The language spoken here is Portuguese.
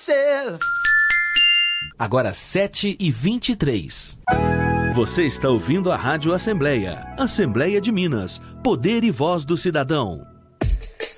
myself. Agora 7h23. Você está ouvindo a Rádio Assembleia. Assembleia de Minas. Poder e voz do cidadão.